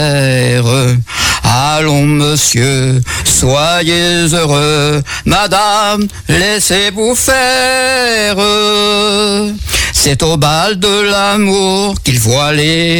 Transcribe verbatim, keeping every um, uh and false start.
Allons monsieur, soyez heureux, madame, laissez-vous faire. C'est au bal de l'amour qu'il faut aller.